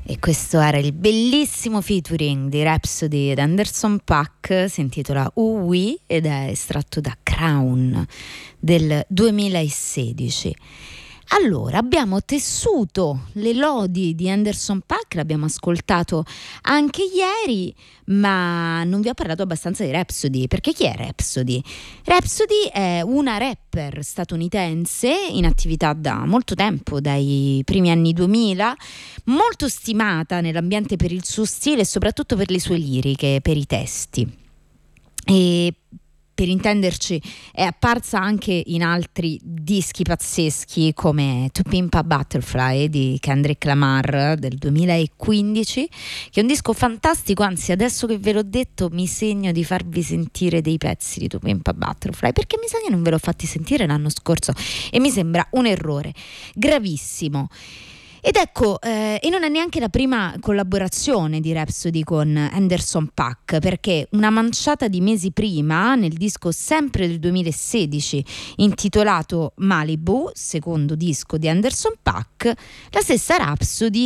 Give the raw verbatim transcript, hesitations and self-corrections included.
E questo era il bellissimo featuring di Rhapsody ed Anderson .Paak, si intitola Ooh Wee ed è estratto da Crown del duemilasedici. Allora, abbiamo tessuto le lodi di Anderson .Paak, l'abbiamo ascoltato anche ieri, ma non vi ho parlato abbastanza di Rhapsody, perché chi è Rhapsody? Rhapsody è una rapper statunitense in attività da molto tempo, dai primi anni duemila, molto stimata nell'ambiente per il suo stile e soprattutto per le sue liriche, per i testi. E per intenderci è apparsa anche in altri dischi pazzeschi come To Pimp a Butterfly di Kendrick Lamar del duemilaquindici, che è un disco fantastico. Anzi, adesso che ve l'ho detto mi segno di farvi sentire dei pezzi di To Pimp a Butterfly, perché mi sa che non ve l'ho fatti sentire l'anno scorso e mi sembra un errore gravissimo. Ed ecco, eh, e non è neanche la prima collaborazione di Rhapsody con Anderson .Paak, perché una manciata di mesi prima, nel disco sempre del duemilasedici intitolato Malibu, secondo disco di Anderson .Paak, la stessa Rhapsody